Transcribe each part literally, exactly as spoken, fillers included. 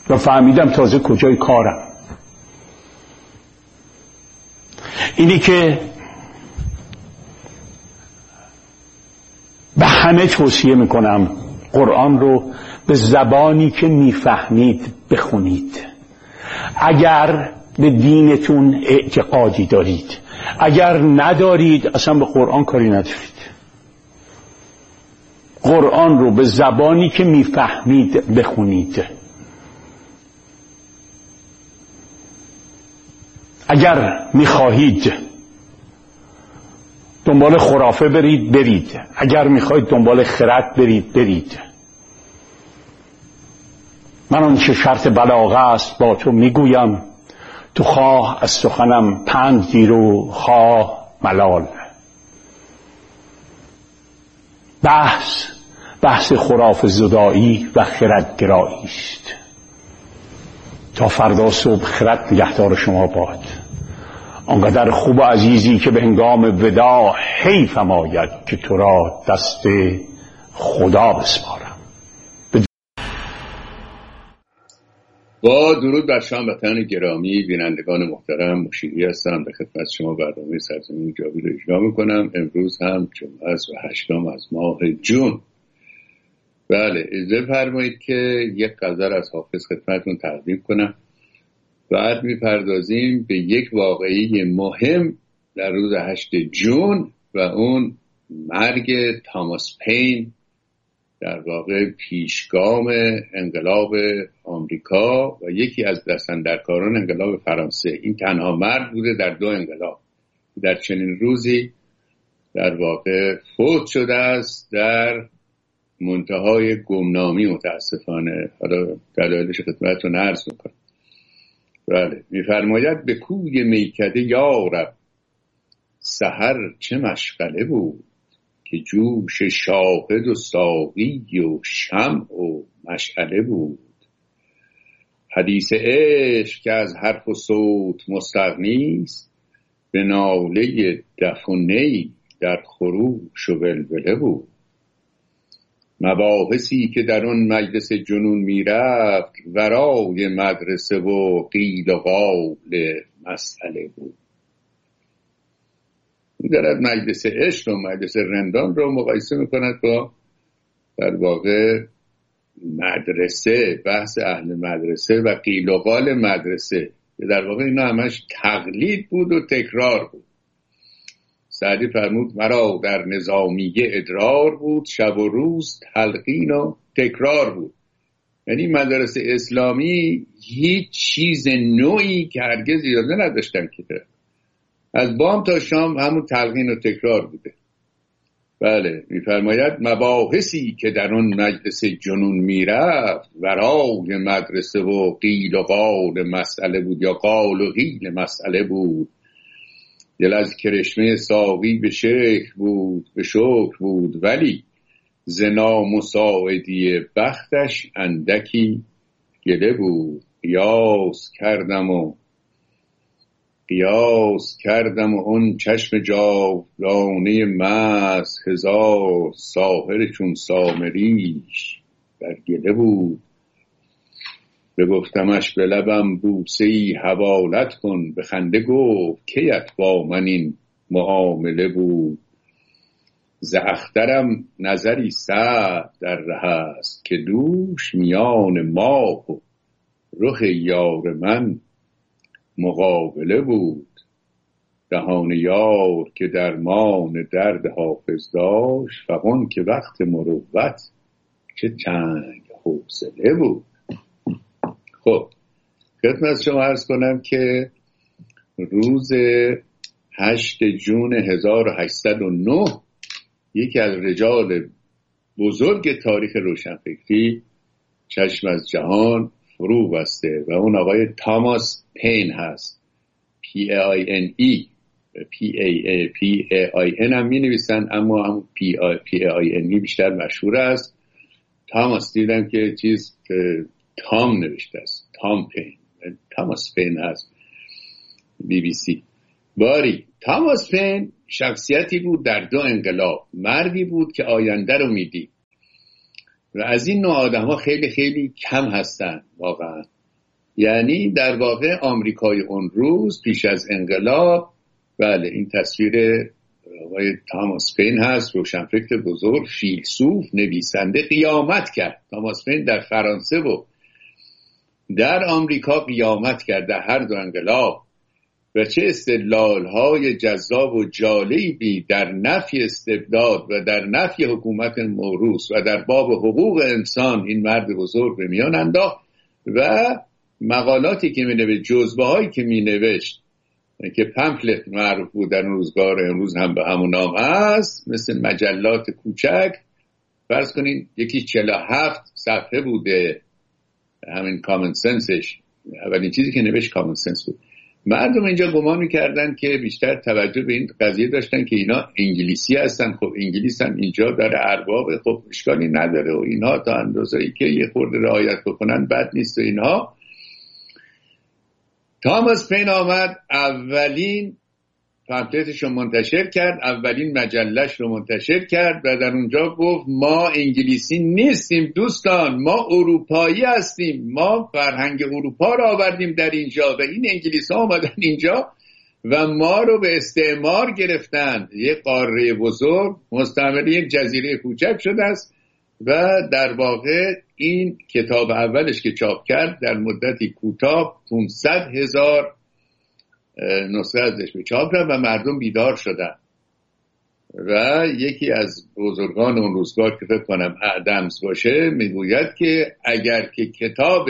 و فهمیدم تازه کجای کارم. اینی که به همه توصیه میکنم قرآن رو به زبانی که میفهمید بخونید. اگر به دینتون اعتقادی دارید، اگر ندارید اصلا به قرآن کاری ندارید. قرآن رو به زبانی که میفهمید بخونید. اگر میخواهید دنبال خرافه برید برید، اگر میخواهید دنبال خرد برید برید. من آنچه شرط بلاغه است با تو میگویم، تو خواه از سخنم پند گیر و خواه ملال. بحث بحث خرافه زدایی و خردگرایی است. تا فردا صبح خرد نگهدار شما باد. آنقدر خوب و عزیزی که به هنگام وداع حیفم آید که تو را دست خدا بسپارم. با درود بر شما وطن گرامی، بینندگان محترم، مشیری هستم. به خدمت شما برنامه سرزمین جاوید رو اجرا میکنم. امروز هم جمعه است و هشتم از ماه جون. بله، اجازه فرمایید که یک غزل از حافظ خدمتتون تقدیم کنم. بعد میپردازیم به یک واقعه مهم در روز هشت جون و اون مرگ تاماس پین، در واقع پیشگام انقلاب آمریکا و یکی از دستاندرکاران انقلاب فرانسه. این تنها مرد بوده در دو انقلاب در چنین روزی در واقع فوت شده است در منتهای گمنامی متاسفانه. حالا دلایلش خدمتتون عرض میکنم. بله، میفرماید به کوی میکده یارب، سحر چه مشغله بود، که جوش شاهد و ساقی و شمع و مشعله بود. حدیث عشق که از حرف و صوت مستغنی است، به ناله دف و نی در خروش و ولوله بود. مباحثی که در آن مجلس جنون میرفت، ورای مدرسه و قیل و قال مسئله بود. دارد مجلس عشق و مجلس رندان رو مقایسه میکند با در واقع مدرسه، بحث اهل مدرسه و قیل و قال مدرسه. در واقع اینا همش تقلید بود و تکرار بود. سعدی فرمود مرا در نظامیه ادرار بود، شب و روز تلقین و تکرار بود. یعنی مدرسه اسلامی هیچ چیز نوعی که هرگز اجازه نداشتن که از بام تا شام همون تلقین و تکرار بوده. بله، میفرماید مباحثی که در اون مجلس جنون میرفت، ورای مدرسه و قیل و قال مسئله بود، یا قال و قیل مسئله بود. دل از کرشمه ساقی به شکر بود به شکر بود، ولی زنا مساعدی بختش اندکی گله بود. قیاس کردم و قیاس کردم و اون چشم جاودانه مست، هزار ساحر چون سامریش در گله بود. بگفتمش به لبم بوسه‌ای حوالت کن، به خنده گفت کیت با من این معامله بود. ز اخترم نظری سعد در ره است، که دوش میان ماه و رخ یار من مقابله بود. دهان یار که درمان درد حافظ داشت، فغان که وقت مروت چه تنگ حوصله بود. خب خدمت شما عرض کنم که روز هشت جون هزار و هشتصد و نه یکی از رجال بزرگ تاریخ روشنفکری چشم از جهان فرو بسته و اون آقای تاماس پین هست. پی ای آی ان ای پی ای پی ای آی ان هم می نویسن، اما هم پی ای آی ان ای بیشتر مشهور است. تاماس دیدم که چیز تام نوشته است، تام پین، تاماس پین هست. بی بی سی. باری تاماس پین شخصیتی بود در دو انقلاب، مردی بود که آینده رو میدید و از این نوع آدم ها خیلی خیلی کم هستن واقعا. یعنی در واقع آمریکای اون روز پیش از انقلاب، بله این تصویر آقای تاماس پین هست، روشنفکر بزرگ، فیلسوف، نویسنده، قیامت کرد. تاماس پین در فرانسه و در آمریکا قیامت کرد در هر دو انقلاب و چه استدلال‌های جذاب و جالبی در نفی استبداد و در نفی حکومت موروث و در باب حقوق انسان این مرد بزرگ به میان انداخت و مقالاتی که می‌نوشت، جزوه‌هایی که می‌نوشت که پمفلت معروف بود در روزگار، امروز هم به همون نام هست، مثل مجلات کوچک، فرض کنین یکی چهل و هفت صفحه بوده، همین کامن سنسش، اولین چیزی که نوشت کامن سنس بود. مردم اینجا گمان میکردن که بیشتر توجه به این قضیه داشتن که اینا انگلیسی هستن، خب انگلیس هم اینجا داره ارباب، خب اشکالی نداره و اینها تا اندازه‌ای که یه خورده رعایت بکنن بد نیست و اینها. تاماس پین آمد اولین پمفلتش رو منتشر کرد، اولین مجلش رو منتشر کرد و در اونجا گفت ما انگلیسی نیستیم دوستان، ما اروپایی هستیم، ما فرهنگ اروپا رو آوردیم در اینجا و این انگلیس ها آمدن اینجا و ما رو به استعمار گرفتن. یک قاره بزرگ مستعمره یک جزیره کوچک شده است و در واقع این کتاب اولش که چاپ کرد در مدتی کوتاه پانصد هزار نسخه ازش به چاپ رفت و مردم بیدار شدن و یکی از بزرگان اون روزگار که فکر کنم ادمز باشه میگوید که اگر که کتاب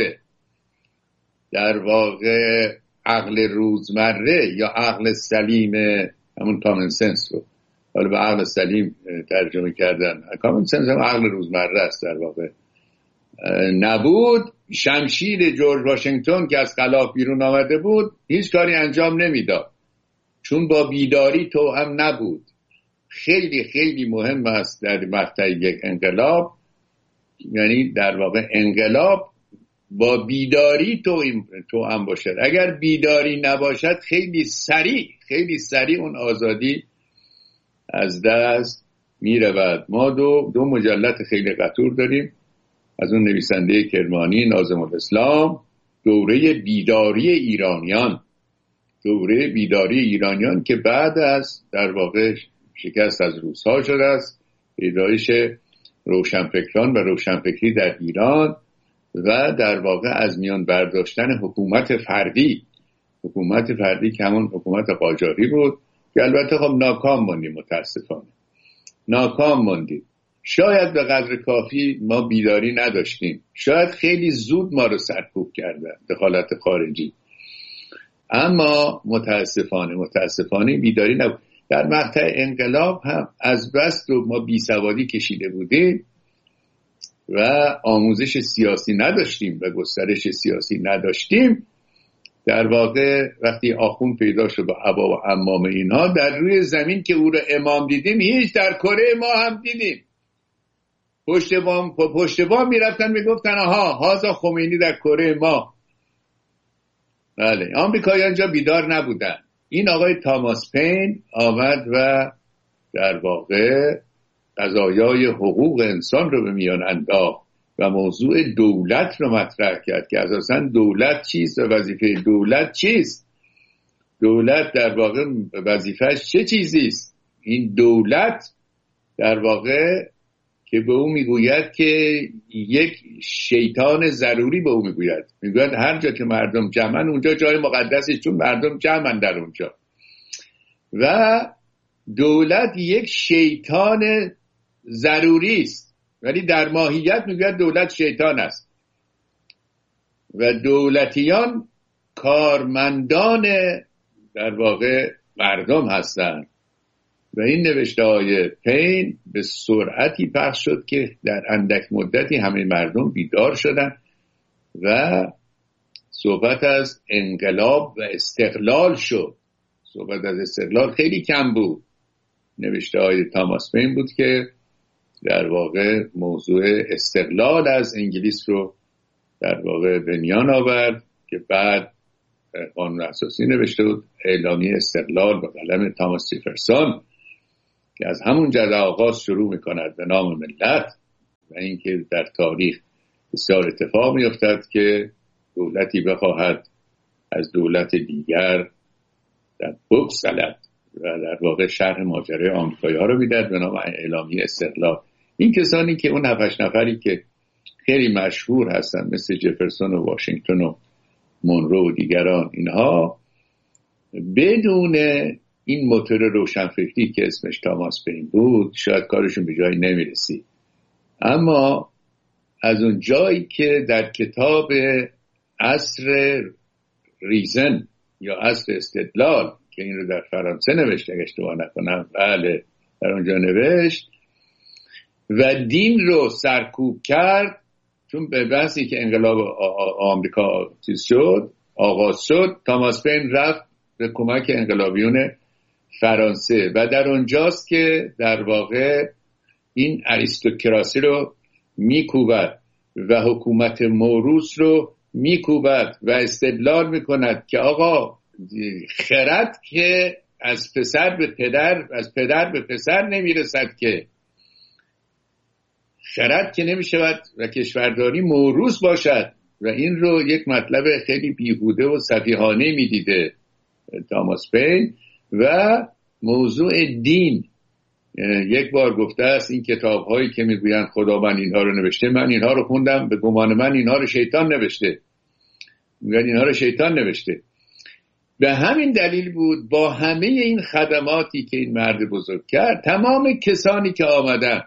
در واقع عقل روزمره یا عقل سلیم، همون کامن سنس رو حالا به عقل سلیم ترجمه کردن، کامن سنس هم عقل روزمره است در واقع، نبود، شمشیر جورج واشنگتن که از خلاف بیرون آمده بود هیچ کاری انجام نمیداد، چون با بیداری تو هم نبود. خیلی خیلی مهم است در مقطع یک انقلاب، یعنی در واقع انقلاب با بیداری تو تو هم باشد. اگر بیداری نباشد خیلی سریع خیلی سریع اون آزادی از دست میرود. ما دو دو مجلد خیلی قطور داریم از اون نویسنده کرمانی ناظم الاسلام، دوره بیداری ایرانیان، دوره بیداری ایرانیان که بعد از در واقع شکست از روس‌ها شده است، پیدایش روشنفکران و روشنفکری در ایران و در واقع از میان برداشتن حکومت فردی، حکومت فردی که همون حکومت قاجاری بود که البته خب ناکام موندیم، متاسفانه ناکام موندیم. شاید به قدر کافی ما بیداری نداشتیم، شاید خیلی زود ما رو سرکوب کردن دخالت خارجی، اما متاسفانه متاسفانه بیداری نبود. در مقطع انقلاب هم از بس و ما بیسوادی کشیده بودیم و آموزش سیاسی نداشتیم و گسترش سیاسی نداشتیم، در واقع وقتی آخوند پیدا شد با عبا و عمام اینها، در روی زمین که او رو امام دیدیم هیچ در کره ما هم دیدیم. پشت بام پشت بام میرفتن میگفتن آها هازا خمینی در کره ما. بله، آمریکایی‌ها اینجا بیدار نبودن. این آقای تاماس پین آمد و در واقع قضایای حقوق انسان رو به میان انداخت و موضوع دولت رو مطرح کرد که اساساً دولت چیست و وظیفه دولت چیست، دولت در واقع وظیفهش چه چیزیست. این دولت در واقع که به او میگوید که یک شیطان ضروری به او میگوید، میگوید هر جا که مردم جمعن اونجا جای مقدسی، چون مردم جمعن در اونجا. و دولت یک شیطان ضروری است، ولی در ماهیت میگوید دولت شیطان است و دولتیان کارمندان در واقع مردم هستند. و این نوشته های پین به سرعتی پخش شد که در اندک مدتی همه مردم بیدار شدن و صحبت از انقلاب و استقلال شد. صحبت از استقلال خیلی کم بود. نوشته های تاماس پین بود که در واقع موضوع استقلال از انگلیس رو در واقع به میان آورد که بعد قانون اساسی نوشته بود، اعلامیه استقلال به قلم تاماس جفرسون، که از همون جد آغاز شروع میکند به نام ملت و اینکه در تاریخ بسیار اتفاق میافتد که دولتی بخواهد از دولت دیگر در بگسلد و در واقع شرح ماجرای آمریکایی ها رو میداد به نام اعلامیه استقلال. این کسانی که اون هفتش نفری که خیلی مشهور هستن مثل جفرسون و واشنگتن و مونرو و دیگران، اینها بدون این موتور روشنفکری که اسمش تاماس پین بود شاید کارشون به جایی نمیرسید. اما از اون جایی که در کتاب عصر ریزن یا عصر استدلال که این رو در فرانسه نوشته اگه اشتباه نکنم، بله در اونجا نوشت و دین رو سرکوب کرد، چون به بحثی که انقلاب آمریکا چیز شد آغاز شد، تاماس پین رفت به کمک انقلابیون فرانسه و در اونجاست که در واقع این اریستوکراسی رو میکوبد و حکومت موروث رو میکوبد و استدلال میکند که آقا خرد که از پسر به پدر از پدر به پسر نمیرسد، که خرد که نمیشود و کشورداری موروث باشد و این رو یک مطلب خیلی بیهوده و سفیهانه میدیده تاماس پین. و موضوع دین یک بار گفته است این کتاب هایی که میگویند خداوند اینها رو نوشته، من اینها رو خوندم، به گمان من اینها رو شیطان نوشته، میگن اینها رو شیطان نوشته. به همین دلیل بود با همه این خدماتی که این مرد بزرگ کرد، تمام کسانی که آمدن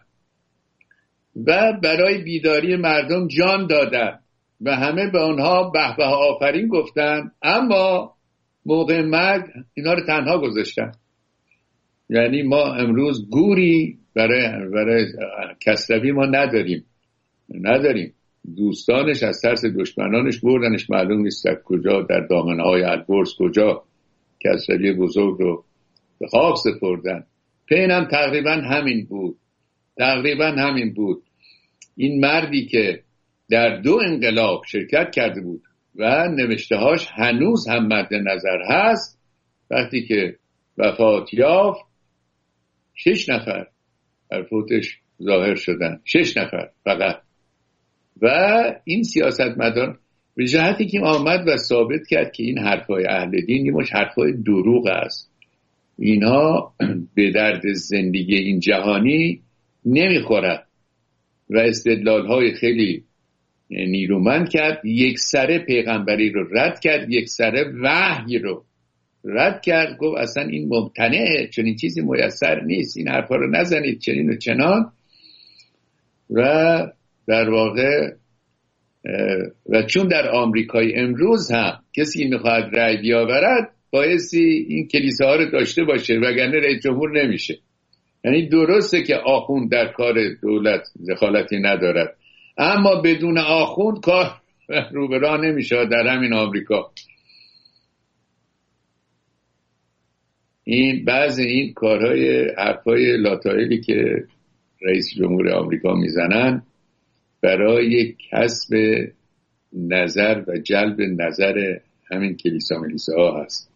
و برای بیداری مردم جان دادن و همه به آنها به به آفرین گفتن، اما موقع مرگ اینا رو تنها گذاشتن. یعنی ما امروز گوری برای برای کسروی ما نداریم نداریم دوستانش از ترس دشمنانش بردنش، معلوم نیست کجا، در دامنه‌های البرز کجا کسروی بزرگ رو به خاک سپردن. پین هم تقریبا همین بود تقریبا همین بود این مردی که در دو انقلاب شرکت کرده بود و نوشته‌هاش هنوز هم مد نظر هست، وقتی که وفات یافت شش نفر در فوتش ظاهر شدن، شش نفر فقط. و این سیاستمدار به جهتی که آمد و ثابت کرد که این حرفای اهل دین یه مش حرفای دروغ است، اینا به درد زندگی این جهانی نمیخورد و استدلال‌های خیلی نیرومند کرد، یک سره پیغمبری رو رد کرد، یک سره وحی رو رد کرد، گفت اصلا این ممتنعه، چون این چیزی میسر نیست، این حرفا رو نزنید چنین و چنان. و در واقع و چون در آمریکای امروز هم کسی میخواد رأی بیاورد بایستی این کلیساها رو داشته باشه وگرنه رئیس جمهور نمیشه. یعنی درسته که آخوند در کار دولت دخالتی ندارد، اما بدون آخوند کار رو به راه نمیشه در همین آمریکا. این بعض این کارهای حرفای لاتایلی که رئیس جمهور آمریکا میزنن برای کسب نظر و جلب نظر همین کلیسا ملیسا ها هست.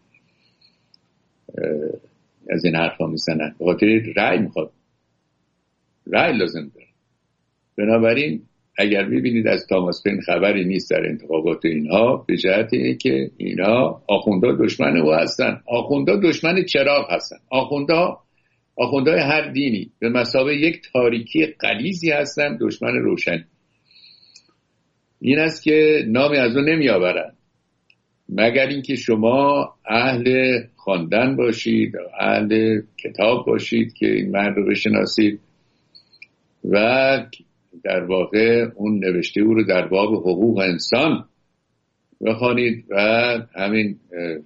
از این حرفا میزنن به خاطر رأی میخواد، رأی لازم داره. بنابراین اگر ببینید از تاماس پین خبری نیست در انتخابات اینها، به جهت اینکه اینها آخوندا دشمن او هستن. آخوندا دشمن چراغ هستن. آخوندا آخوندهای هر دینی به مثابه یک تاریکی غلیظی هستن، دشمن روشن. این است که نامی از اون نمی آورن مگر اینکه شما اهل خواندن باشید، اهل کتاب باشید که این مرد رو بشناسید و در واقع اون نوشته او رو در باب حقوق انسان بخوانید و همین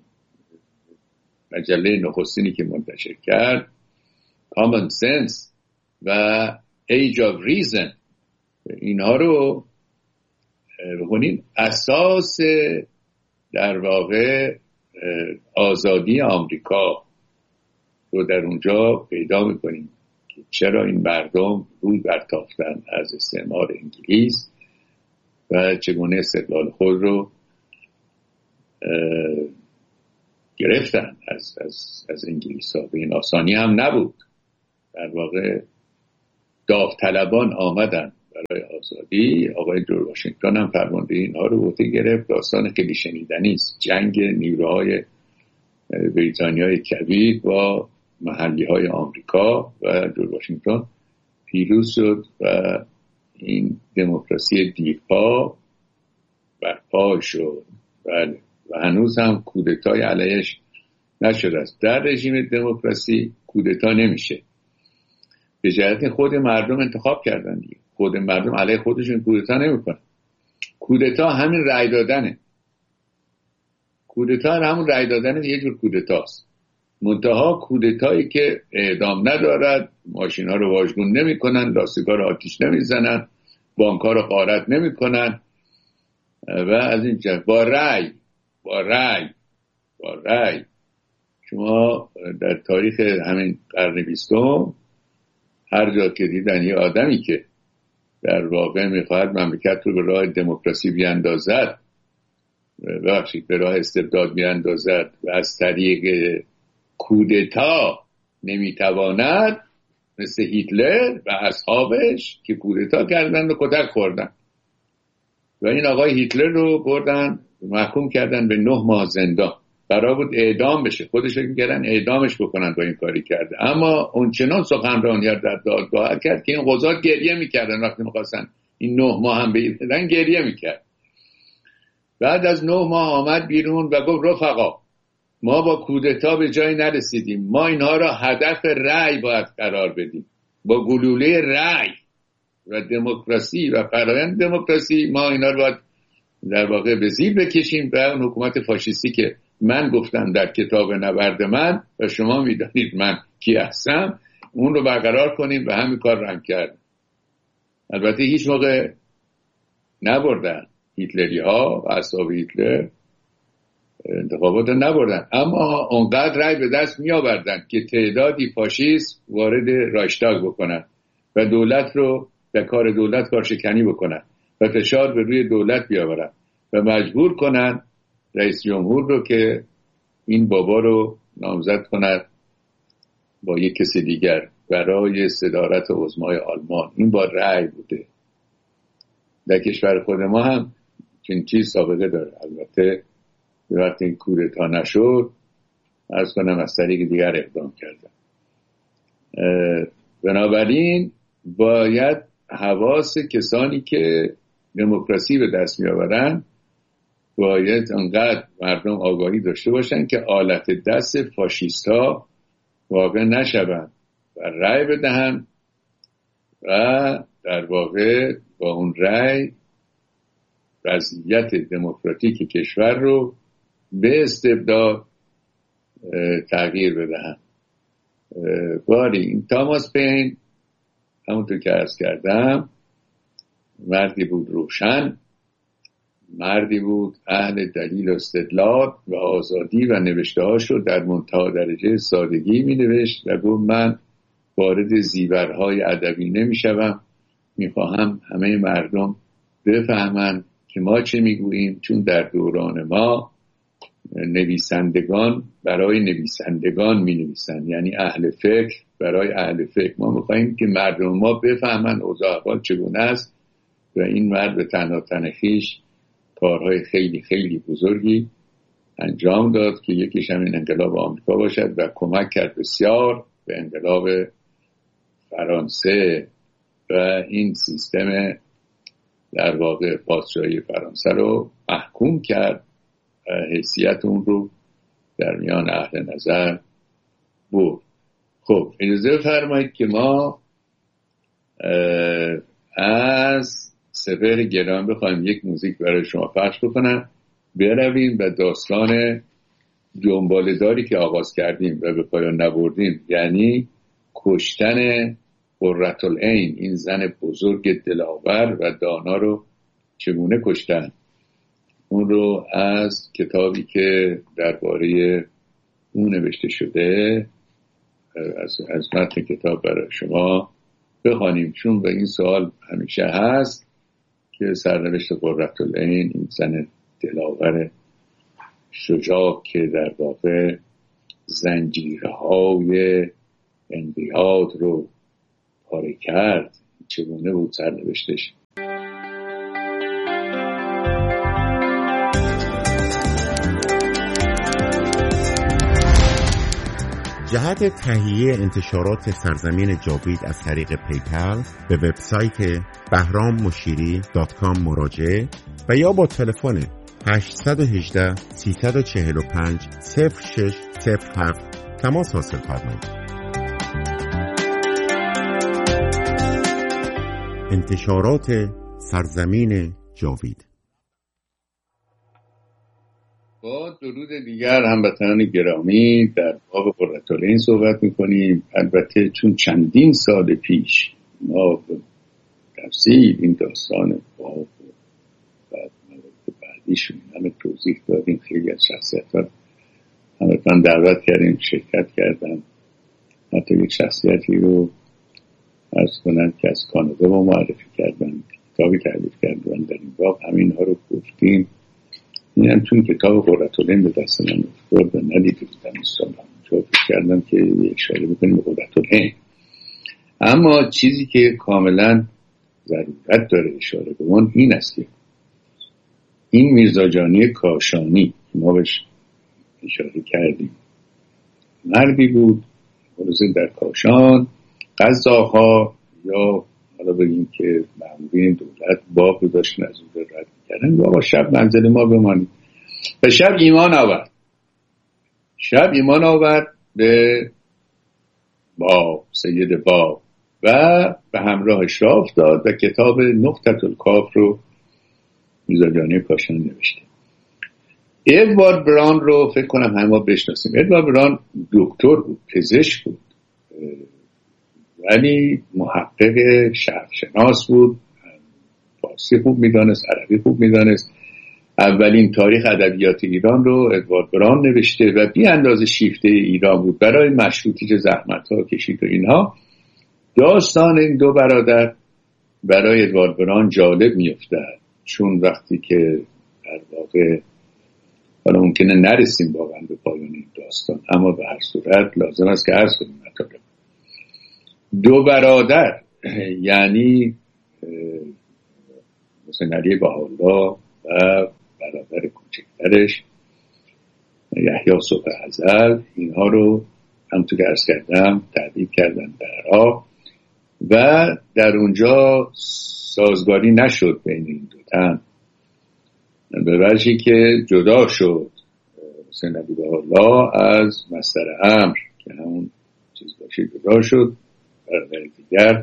مجله نخستینی که منتشر کرد Common Sense و Age of Reason اینها رو بخونید، اساس در واقع آزادی آمریکا رو در اونجا پیدا میکنیم که چرا این مردم روی برتافتن از استعمار انگلیس و چگونه استقلال خود رو گرفتن از, از, از انگلیس ها. به این آسانی هم نبود. در واقع داوطلبان آمدن برای آزادی. آقای جورج واشنگتن هم فرمانده اینها رو عهده گرفت. داستان خیلی شنیدنی است، جنگ نیروهای بریتانیای کبیر با محلی های آمریکا و جورج واشنگتن پیروز شد و این دموکراسی دیرپا برپا شد. بله. و هنوز هم کودتای علیهش نشده است. در رژیم دموکراسی کودتا نمیشه، به جهت خود مردم انتخاب کردن دیگه. خود مردم علیه خودشون کودتا نمیکنن. کودتا همین رأی دادنه. کودتا همون رأی دادن یه جور کودتاست، منتها کودتایی که اعدام ندارد، ماشینا رو واژگون نمیکنن، لاستیکا رو آتیش نمیزنن، بانک‌ها رو غارت نمیکنن و از این جهت با رأی با رأی با رأی شما در تاریخ همین قرن بیستم هر جا که دیدن یه آدمی که در واقع میخواهد مملکت رو به راه دموکراسی بیاندازد، ببخشید به راه استبداد بیاندازد و از طریق کودتا نمیتواند، مثل هیتلر و اصحابش که کودتا کردن و کتک خوردن و این آقای هیتلر رو بردن محکوم کردن به نه ماه زندان. قرار بود اعدام بشه، خودش فکر می‌کردن اعدامش بکنن با این کاری کرده، اما اونچنان سخنرانی‌ها در دادگاه کرد که این قضات گریه می‌کردن وقتی می‌خواستن این نه ماه هم بدن، گریه می‌کرد. بعد از نه ماه آمد بیرون و گفت رفقا، ما با کودتا به جایی نرسیدیم، ما اینها را هدف رأی باید قرار بدیم. با گلوله رأی و دموکراسی و فرآیند دموکراسی ما اینا رو باید در واقع به زیر بکشیم و اون حکومت فاشیستی که من گفتم در کتاب نبرد من و شما میدانید من کی هستم، اون رو برقرار کنیم و همین کار رو هم کرد. البته هیچ موقع نبردن هیتلری ها و اصحاب هیتلر انتخابات نبردن، اما اونقدر رأی به دست می آوردن که تعدادی فاشیست وارد رایشتاگ بکنن و دولت رو در کار دولت کارشکنی بکنن و فشار به روی دولت بیاورن و مجبور کنن رئیس جمهور رو که این بابا رو نامزد کند با یک کسی دیگر برای صدارت عظمای آلمان. این با رأی بوده. در کشور خود ما هم چنین چیز سابقه داره. البته به وقتی این کودتا نشد، عرض کنم از طریق دیگر اقدام کردن. بنابراین باید حواس کسانی که دموکراسی به دست می آورن باید انقدر مردم آگاهی داشته باشن که آلت دست فاشیستا واقع نشوند و رأی بدهن و در واقع با اون رأی وضعیت دموکراتیک کشور رو به استبداد تغییر بدهن. باری این تاماس پین همونطور که عرض کردم مردی بود روشن، مردی بود اهل دلیل و استدلال و آزادی و نوشته هاش رو در منتهی درجه سادگی می نوشت و گفت من وارد زیورهای ادبی نمی شوم، می خواهم همه مردم بفهمند که ما چه می گوییم، چون در دوران ما نویسندگان برای نویسندگان می نویسند، یعنی اهل فکر برای اهل فکر. ما می خواهیم که مردم ما بفهمند اوضاع احوال چگونه است و این مرد به تنها تنخیش کارهای خیلی خیلی بزرگی انجام داد که یکیش همین انقلاب آمریکا باشد و کمک کرد بسیار به انقلاب فرانسه و این سیستم در واقع پادشاهی فرانسه رو محکوم کرد، حیثیت اون رو در میان اهل نظر بود. خب اجازه فرمایید که ما از سپهر گران بخوایم یک موزیک برای شما پخش بکنم، برویم و داستان جنباله‌داری که آغاز کردیم و به پایان نبردیم، یعنی کشتن قرةالعین، این زن بزرگ دلاور و دانا رو چگونه کشتن، اون رو از کتابی که درباره اون نوشته شده از, از متن کتاب برای شما بخوانیم، چون به این سوال همیشه هست که سرنوشت قرةالعین، این زن دلاور شجاع که در واقع زنجیرهای انقیاد رو پاره کرد، چگونه بود سرنوشتش. جهت تهیه انتشارات سرزمین جاوید از طریق پیپل به وبسایت بهرام مشیری دات کام مراجعه و یا با تلفن هشت یک هشت سه چهار پنج صفر شش صفر هفت تماس حاصل فرمایید. انتشارات سرزمین جاوید. با درود دیگر هموطنان گرامی در باب قرةالعین صحبت میکنیم. البته چون چندین سال پیش ما به تفصیل این داستان باب و بعد موارد بعدیشون همه توضیح دادیم، خیلی از شخصیت‌ها همتان دعوت کردیم شرکت کردن. حتی یک شخصیتی رو عرض کنم که از کانادا ما معرفی کردن، کتابی تألیف کردن در این باب، همین ها رو گفتیم. اینم چون کتاب قرةالعین به دست من افتاد و ندیده بودم این سال هم فکر کردم که اشاره بکنیم به قرةالعین. اما چیزی که کاملا ضرورت داره اشاره بمون این است که این میرزا جانی کاشانی ما بهش اشاره کردیم، مردی بود روز در کاشان قزاق‌ها یا حالا بگیم که مامورین دولت باب رو داشتن از اون رد می‌کردن. بابا شب منزل ما بمانید. به شب ایمان آورد. شب ایمان آورد به باب، سید باب، و به همراهش راه افتاد و کتاب نقطة الکاف رو میرزا جانی کاشانی نوشته. ادوارد بران رو فکر کنم همه بشناسیم. ادوارد بران دکتر بود، پزشک بود، ولی محقق شرقشناس بود، فارسی خوب میدانست، عربی خوب میدانست. اولین تاریخ ادبیات ایران رو ادوارد بران نوشته و بی اندازه شیفته ایران بود. برای مشروطه چه زحمت ها کشید و اینها. داستان این دو برادر برای ادوارد بران جالب میافتد، چون وقتی که در واقع حالا ممکنه نرسیم واقعا به پایان این داستان، اما به هر صورت لازم است که عرض کنیم مطالب. دو برادر یعنی حسین علی بهاءالله و برادر کوچکترش یحیی صبح ازل، اینها رو همونطور که عرض کردم تعدیب کردن در راه و در اونجا سازگاری نشد بین این دو تن، به وجهی که جدا شد حسین علی بهاءالله از مصدر امر که همون چیز باشه جدا شد برادر دیگر،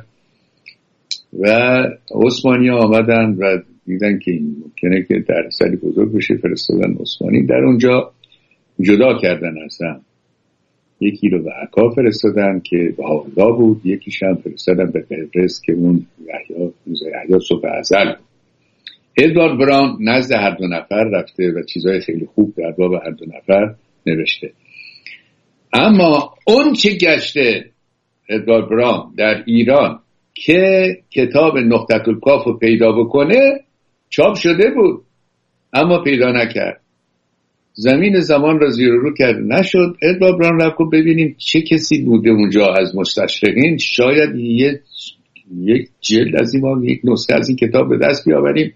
و عثمانی آمدن و دیدن که این ممکنه که در سری بزرگ بشه، فرستادن عثمانی. در اونجا جدا کردن از هم. یکی رو به عکا فرستادن که بهاءالله بود، یکیش هم فرستادن به قبرس که اون یحیی یحیی صبح ازل بود. ادوارد بران نزد هر دو نفر رفته و چیزای خیلی خوب در باب هر دو نفر نوشته. اما اون چه گشته ادوارد بران در ایران که کتاب نقطة الکاف رو پیدا بکنه، چاپ شده بود اما پیدا نکرد. زمین زمان را زیر و رو کرد، نشد. ادوارد بران رفت که ببینیم چه کسی بوده اونجا از مستشرقین، شاید یک یک جلد از این، یک نسخه از این کتاب به دست بیاوریم.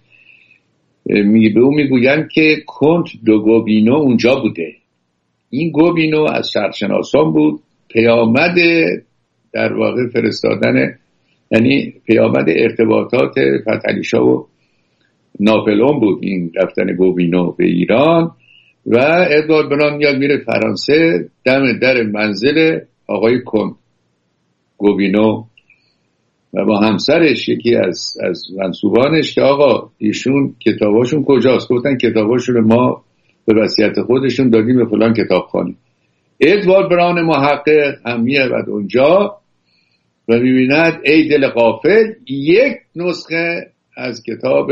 می به اون میگوین که کنت دو گوبینو اونجا بوده. این گوبینو از شرقشناسان بود، پیامد در واقع فرستادن، یعنی پیامد ارتباطات فتحعلی شاه و ناپلئون بود این رفتن گوبینو به ایران. و ادوارد بران میاد میره فرانسه، دم در منزل آقای کنت گوبینو و با همسرش یکی از از منصوبانش که آقا ایشون کتاباشون کجاست؟ گفتن کتاباشون ما به وصیت خودشون دادیم به فلان کتابخانه. ادوارد بران محقق هم میاد اونجا و میبیند ای دل غافل، یک نسخه از کتاب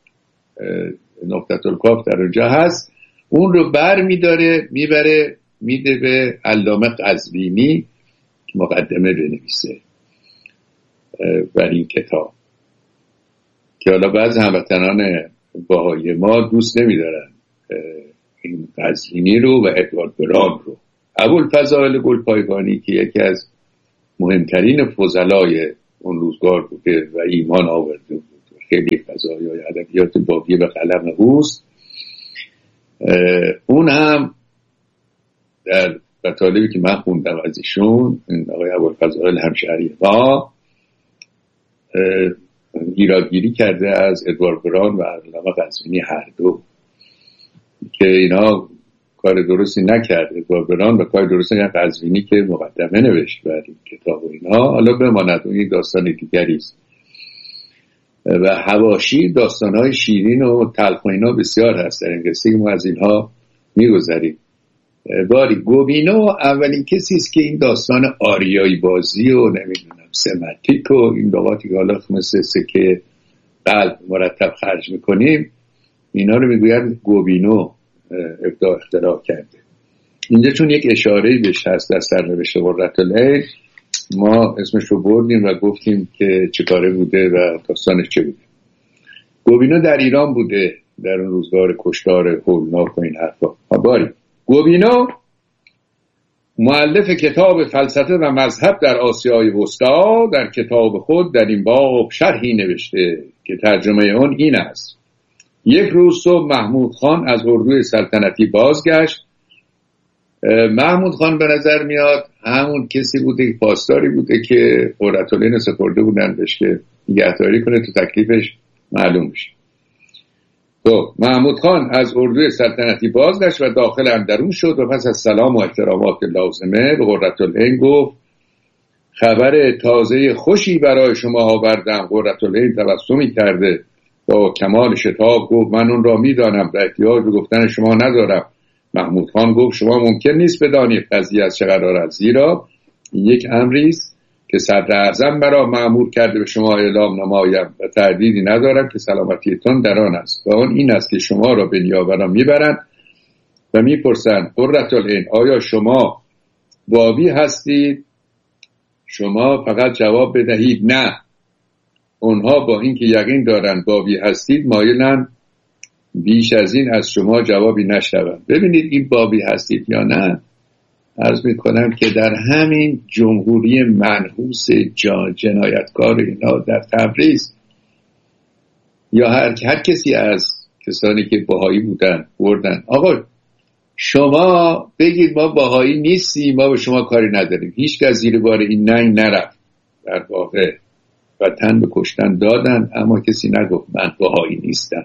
نقطة الکاف در اونجا هست. اون رو بر میداره میبره میده به علامه قزوینی که مقدمه بنویسه بر این کتاب، که حالا بعض هموطنان باهای ما دوست نمیدارن این قزوینی رو و ادوارد بران رو. ابوالفضائل گلپایگانی که یکی از مهمترین فضلای اون روزگار بوده و ایمان آورده بود. خیلی فضایای ادبیات بابی به قلم اوست. اون هم در مطالبی که من خوندم از ایشون، آقای ابوالفضائل همشهری ما گیرادگیری کرده از ادوارد بران و علامه قزوینی هر دو که اینا کار درستی نکرد. ادوارد بران و کار درستی نکرد. قزوینی که مقدمه نوشت بر این کتاب و اینا، حالا بماند اون داستان دیگری است. و حواشی داستان‌های شیرین و تلخ و اینا بسیار هست در این قصه که ما از اینها می‌گذریم. باری گوبینو اولین کسی است که این داستان آریایی بازی و نمیدونم سمتیک و این لغاتی که حالا مثل سکه قلب مرتب خرج میکنیم اینا رو میگوید گوبینو ابداع اختراع کرده. اینجا چون یک اشاره‌ای بهش هست در سرنوشت قرةالعین ما اسمش رو بردیم و گفتیم که چه کاره بوده و داستانش چه بوده. گوبینو در ایران بوده در اون روزگار کشتار هولناک و این حرفا. باری گوبینو مؤلف کتاب فلسفه و مذهب در آسیای وسطی در کتاب خود در این باب شرحی نوشته که ترجمه اون این است: یک روز صبح محمود خان از اردوی سلطنتی بازگشت. محمود خان به نظر میاد همون کسی بوده، پاسداری بوده که قرةالعین سپرده بودن بهش که نگهداری کنه تو تکلیفش معلوم بشه. تو محمود خان از اردوی سلطنتی بازگشت و داخل اندرون شد و پس از سلام و احترامات لازمه به قرةالعین گفت: خبر تازه خوشی برای شما آوردم. قرةالعین تبسمی کرده با کمال شتاب گفت: من اون را میدانم و احتیاج به گفتن شما ندارم. محمود خان گفت: شما ممکن نیست بدانید قضیه از چه قرار است، زیرا یک امری است که صدر اعظم مرا مأمور کرده به شما اعلام نمایم و تردیدی ندارم که سلامتیتون در آن است و آن این است که شما را به نیاوران میبرند و میپرسند: قرةالعین آیا شما بابی هستید؟ شما فقط جواب بدهید نه. اونها با اینکه یقین دارند بابی هستید مایلند بیش از این از شما جوابی نشنوند. ببینید این بابی هستید یا نه. عرض میکنم که در همین جمهوری منحوس جنایتکار اینا در تبریز یا هر, هر کسی از کسانی که بهایی بودن بردن: آقا شما بگید ما بهایی نیستیم، ما به شما کاری نداریم. هیچ کس زیر بار این ننگ نرفت. در واقع وطن به کشتن دادن اما کسی نگفت من بهایی نیستم.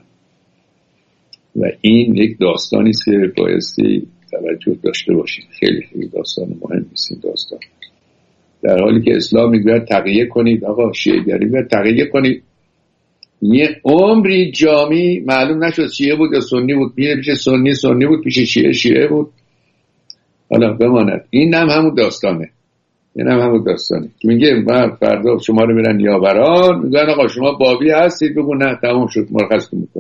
و این یک داستانی است که بایستی توجه داشته باشید. خیلی خیلی داستان مهم است این داستان. در حالی که اسلام میگه تقیه کنید، آقا شیعه‌گری میگه تقیه کنید. یه عمری جامی معلوم نشد شیعه بود یا سنی بود. میره پیش سنی سنی بود، پیش شیعه شیعه بود. حالا بماند این هم همون داستانه. این هم همون داستانه که میگه من فردا شما رو میرن نیاوران میگن آقا شما بابی هستید، بگو نه تمام شد مرخصتون میکنم.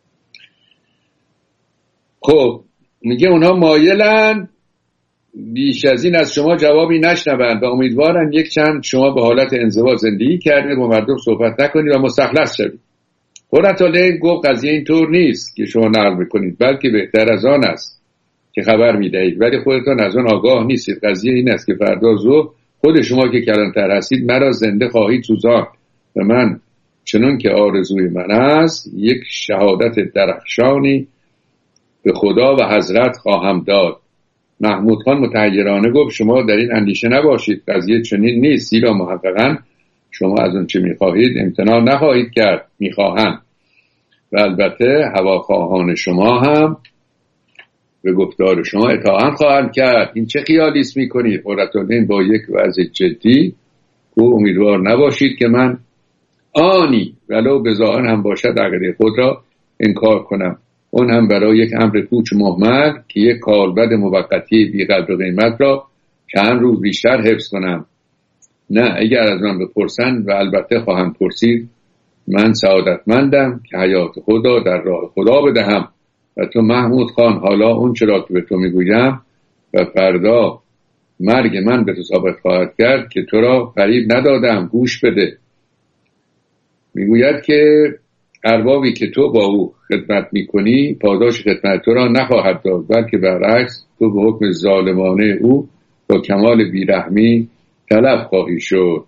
خب میگه اونها مایلن بیش از این از شما جوابی نشنوند و امیدوارن یک چند شما به حالت انزوا زندگی کردید با مردم صحبت نکنید و مستخلص شوید. قرةالعین گفت قضیه اینطور نیست که شما نقل میکنید، بلکه بهتر از آن است که خبر میدهید، ولی خودتان از آن آگاه نیستید. قضیه این است که فردا ظهر خود شما که کلانتر هستید مرا زنده خواهید سوزاند و من چنون که آرزوی من است یک شهادت درخشانی به خدا و حضرت خواهم داد. محمود خان متحیرانه گفت: شما در این اندیشه نباشید، قضیه چنین نیست، زیرا محققا شما از اون چه میخواهید امتناع نخواهید کرد. میخواهم و البته هواخواهان شما هم به گفتار شما اطاعت خواهند کرد. این چه خیالیست میکنید؟ قرةالعین با یک وضع جدی گفت: امیدوار نباشید که من آنی ولو بظاهر هم باشد عقیده خود را انکار کنم، اون هم برای یک امر پوچ مهمل که یک کالبد موقتی بی قدر و قیمت را چند روز بیشتر حفظ کنم. نه، اگر از من بپرسند و البته خواهم پرسید، من سعادتمندم که حیات خود را در راه خدا بدهم و تو محمود خان حالا اون چرا که به تو میگویم و فردا مرگ من به تو ثابت خواهد کرد که تو را فریب ندادم، گوش بده. میگوید که اربابی که تو با او خدمت میکنی پاداش خدمت تو را نخواهد داد، بلکه برعکس تو به حکم ظالمانه او با کمال بیرحمی طلب خواهی شد.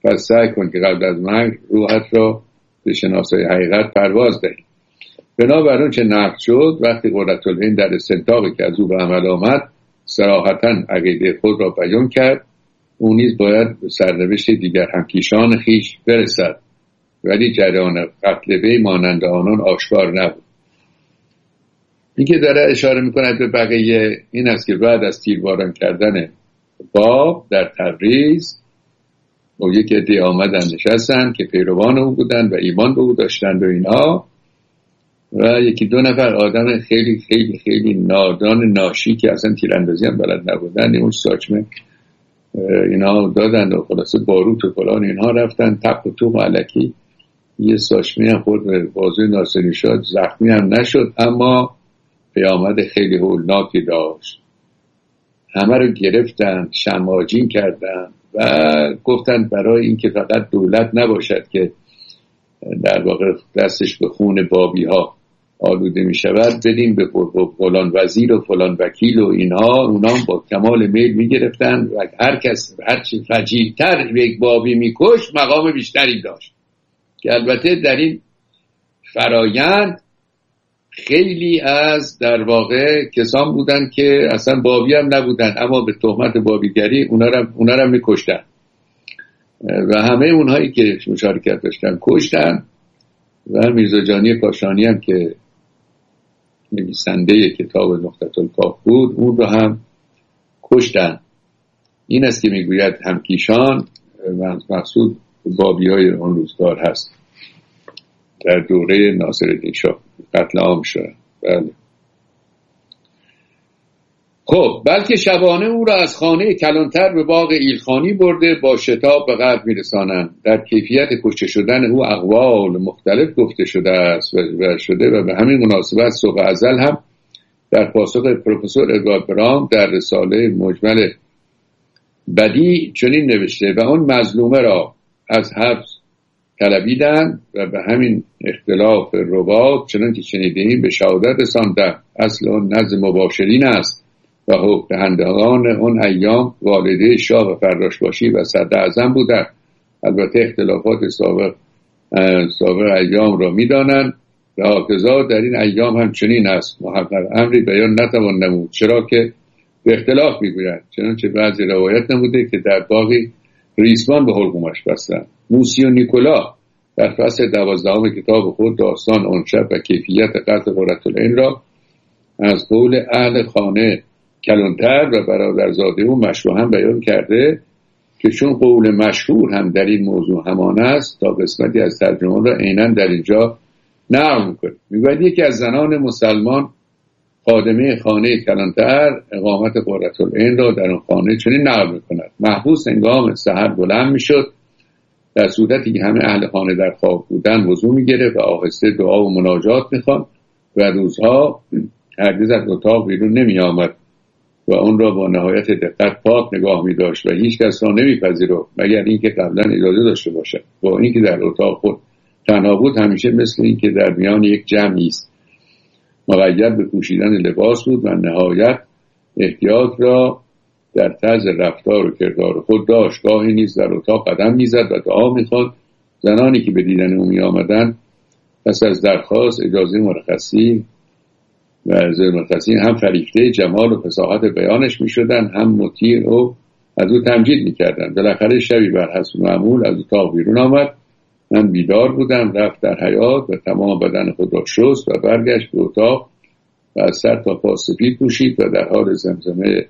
پس سعی کن که قبل از مرگ روحت را به شناسای حقیقت پرواز دهی. بنابراین چه نقد شد وقتی قرةالعین در استنطاقی که از او به عمل آمد صراحتاً عقیده خود را بیان کرد، او نیز باید به سرنوشت دیگر همکیشان خیش برسد، ولی جریان قتل وی مانند آنان آشکار نبود. این که داره اشاره میکند به بقیه این است که بعد از تیرباران کردن باب در تبریز و یک عده آمدن نشستن که پیروان او بودن و ایمان به او داشتند و اینها، و یکی دو نفر آدم خیلی خیلی خیلی نادان ناشی که اصلا تیراندازی هم بلد نبودن اون ساچمه اینا دادن و خلاصه باروت و فلان اینها رفتن تق و توق علکی یه ساچمه هم خورد به بازوی ناصری شد، زخمی هم نشد اما پیامد خیلی هولناکی داشت. همه رو گرفتن، شماجین کردن و گفتن برای اینکه فقط دولت نباشد که در واقع دستش به خون بابی ها آلوده می شود بدیم به فلان وزیر و فلان وکیل و اینها. اونا با کمال میل می گرفتن و هر کس هرچی فجیع‌تر یک بابی می کش مقام بیشتری داشت، که البته در این فرایند خیلی از در واقع کسان بودن که اصلا بابی هم نبودن اما به تهمت بابیگری اونا رو اونا رو می‌کشتن و همه اونهایی که مشارکت داشتن کشتن. و میرزا جانی کاشانی هم که نویسنده کتاب نقطة الکاف بود اون رو هم کشتن. این است که میگوید همکیشان مقصود بابی های اون روزگار هست در دوره ناصرالدین شاه قتل عام شد. بله. خب بلکه شبانه او را از خانه کلانتر به باغ ایلخانی برده با شتاب به قتل میرسانند. در کیفیت کشته شدن او اقوال مختلف گفته شده است و شده و به همین مناسبت صبح ازل هم در پاسخ پروفسور ادوارد برام در رساله مجمل بدی چنین نوشته و اون مظلومه را از حبس طلبیدن و به همین اختلاف رباط چنانکه شنیدیم به شهادت رساندند. اصل اون نزد مباشرین است و حکم دهندگان اون ایام والده شاه و فراشباشی و صدر اعظم بودند. البته اختلافات سابق سابق ایام را میدانند و حافظا در این ایام هم چنین است. محقق امری بیان نتوان نمود چرا که به اختلاف میگویند. چنانچه بعضی روایت نموده که در باغی ریسمان به حلقومش بستند. موسی و نیکولا در فصل دوازدهم کتاب خود داستان آن شب و کیفیت قتل قرةالعین را از قول اهل خانه کلانتر و برادرزاده او مشروحاً بیان کرده که چون قول مشهور هم در این موضوع همان است تا قسمتی از ترجمان را عیناً در اینجا نقل می‌کنه. میگوید یکی از زنان مسلمان خادمه خانه کلانتر اقامت قرةالعین را در آن خانه چنین نقل می‌کند: محبوس هنگام سحر بلند می‌شد، در صورتی که همه اهل خانه در خواب بودن وضو می‌گرفت و آهسته دعا و مناجات می‌خواند و روزها هرگز از اتاق بیرون نمی‌آمد و اون را با نهایت دقت پاک نگاه می‌داشت و هیچ کس را نمی‌پذیرفت مگر اینکه قبلا اجازه داشته باشد. با اینکه در اتاق خود تنها بود همیشه مثل اینکه در میان یک جمعی است مقید به پوشیدن لباس بود و نهایت احتیاط را در طرز رفتار و کردار خود داشت. گاهی نیز در اتاق قدم میزد و دعا میخواند. زنانی که به دیدن او می آمدند پس از درخواست اجازه مرخصی و ارزای مرخصی هم فریفته جمال و فصاحت بیانش می شدن هم مطیع و از او تمجید می کردن. بالاخره شبی بر حسب معمول از اتاق بیرون آمد. من بیدار بودم، رفت در حیاط و تمام بدن خود را شست و برگشت به اتاق و از سر تا پا سپید پوشید و در حال زمزمه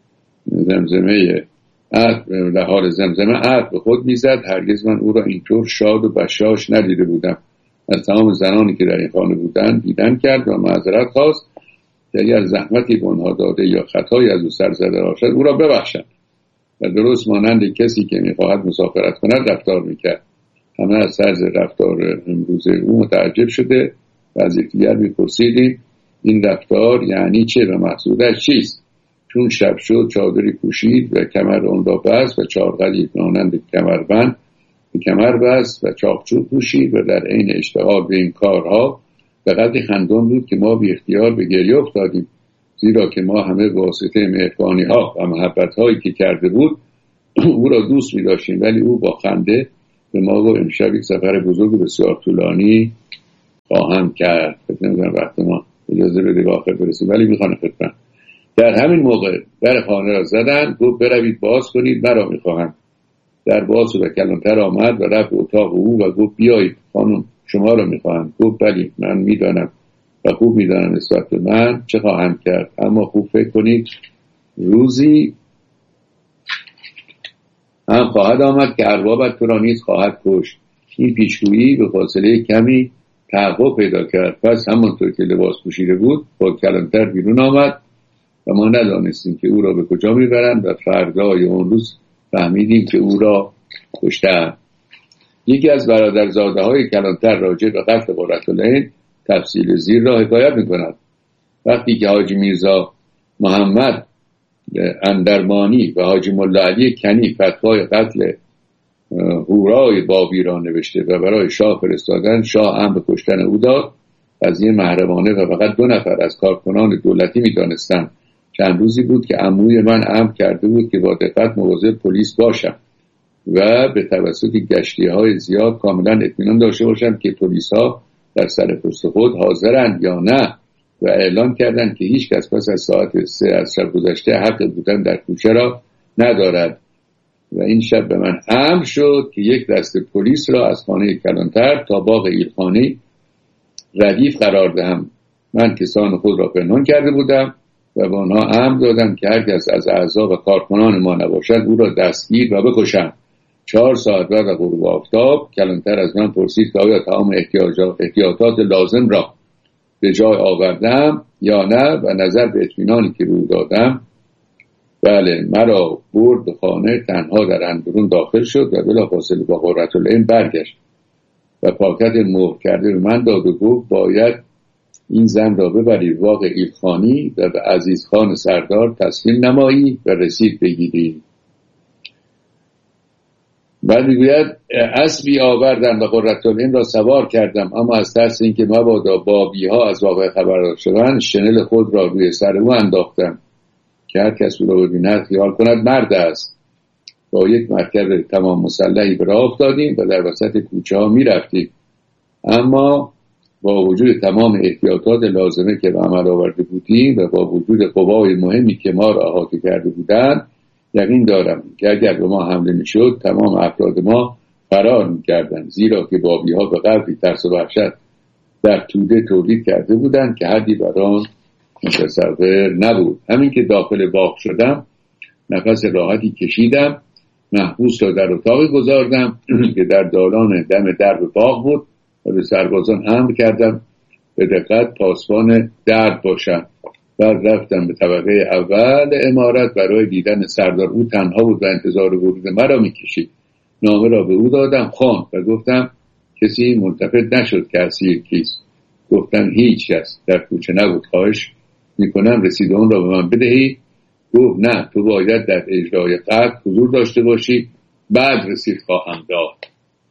زمزمه عهد در حال زمزمه عهد به خود میزد. هرگز من او را اینطور شاد و بشاش ندیده بودم. از تمام زنانی که در این خانه بودند دیدن کرد و معذرت خواست که اگر زحمتی به آنها داده یا خطایی از او سر زده باشد او را ببخشند و درست مانند کسی که میخواهد مسافرت کند رفتار میکرد. همه از طرز رفتار امروز او متعجب شده و از یکدیگر میپرسیدیم این رفتار یعنی چه و مقصودش چیست؟ چون شب شد چادری پوشید و کمر آن را بست و چارقدی مانند کمربند به کمر بست و چاقچوب پوشید و در عین اشتغال به این کارها به قدری خندان بود که ما بی اختیار به گریه افتادیم، زیرا که ما همه واسطه مهربانی ها و محبت هایی که کرده بود او را دوست می داشتیم، ولی او با خنده به ما گفت امشب یک سفر بزرگ بسیار طولانی خواهم کرد، فکر نمی‌کنم وقت ما اجازه بده به آخر برسیم، ولی میخوام خدمت. در همین موقع در خانه را زدن، گفت بروید باز کنید، مرا میخواهم. در باز و کلانتر آمد و رفت اتاق او و گفت بیایید خانم شما را میخواهم. گفت بلی من میدانم و خوب میدانم نسبت به من چه خواهم کرد، اما خوب فکر کنید روزی هم خواهد آمد که اربابت تو را نیز خواهد کشت. این پیشگویی به فاصله کمی تحقق پیدا کرد. پس همانطور که لباس پوشیده بود با کلانتر بیرون آمد و ما ندانستیم که او را به کجا میبرند و فردای اون روز فهمیدیم که او را کشتند. یکی از برادرزاده های کلانتر راجع به قتل قرةالعین تفصیل زیر را حکایت میکند. وقتی که حاجی میرزا محمد اندرمانی و حاجی ملا علی کنی فتوای قتل هورای بابی را نوشته و برای شاه فرستادن، شاه امر به کشتن او داد. قضیه محرمانه و فقط دو نفر از کارکنان دولتی میدانستند. چند روزی بود که عموی من امر کرده بود که با دقت مواظب پلیس باشم و به توسط گشتی‌های زیاد کاملا اطمینان داشته باشم که پلیس‌ها در سر پست خود حاضرند یا نه، و اعلام کردند که هیچ کس پس از ساعت سه از شب گذشته حق بودن در کوچه را ندارد. و این شب به من امر شد که یک دسته پلیس را از خانه کلانتر تا باغ ایلخانی ردیف قرار دهم. من کسان خود را پنهان کرده بودم و به آنها امر دادم که هر کس از اعضا و کارکنان ما نباشد او را دستگیر و بکشند. چهار ساعت بعد از غروب آفتاب کلانتر از من پرسید که آیا تمام احتیاطات لازم را به جای آوردم یا نه، و نظر به اطمینانی که رو دادم بله مرا برد به خانه، تنها در اندرون داخل شد و بلافاصله با قرةالعین برگشت و پاکت مهر کرده به من داد و گفت باید این زن را ببری باغ ایلخانی و به عزیز خان سردار تسلیم نمایی و رسید بگیری. بعد میگوید اسبی آوردم و قرةالعین را سوار کردم، اما از ترس اینکه مبادا بابی ها از واقع خبردار شوند شنل خود را روی سر او انداختم که هر کس او را ببیند خیال کند مرد است. با یک مرکب تمام مسلحی به راه افتادیم و در وسط کوچه ها می رفتیم، اما با وجود تمام احتیاطات لازمه که به عمل آورده بودیم و با وجود قوای مهمی که ما را احاطه کرده بودند، یقین دارم که اگر به ما حمله می شد تمام افراد ما فرار می کردن، زیرا که بابی ها به قدری ترس و وحشت در توده تولید کرده بودند که حدی بر آن متصور نبود. همین که داخل باغ شدم نفس راحتی کشیدم، محبوس را در اتاقی گذاردم که در دالان دم درب باغ بود و به سربازان امر کردم به دقت پاسبان درب باشند. بعد رفتم به طبقه اول عمارت برای دیدن سردار. او تنها بود و انتظار ورود مرا میکشید. نامه را به او دادم، خواند و گفتم کسی ملتفت نشد که اسیر کیست. گفتم هیچ کس در کوچه نبود، خواهش میکنم رسید اون را به من بدهی. گفت نه، تو باید در اجرای قتل حضور داشته باشی، بعد رسید خواهم داد.